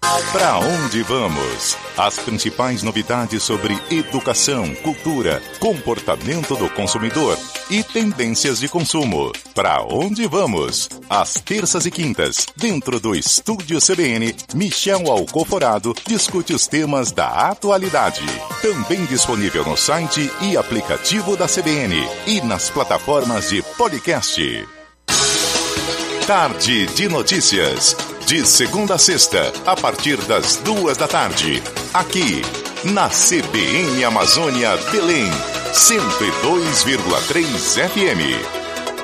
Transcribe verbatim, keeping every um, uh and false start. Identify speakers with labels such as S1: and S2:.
S1: Para onde vamos? As principais novidades sobre educação, cultura, comportamento do consumidor e tendências de consumo. Para onde vamos? Às terças e quintas, dentro do Estúdio C B N, Michel Alcoforado discute os temas da atualidade. Também disponível no site e aplicativo da C B N e nas plataformas de podcast. Tarde de Notícias. De segunda a sexta, a partir das duas da tarde. Aqui, na C B N Amazônia Belém, cento e dois vírgula três F M.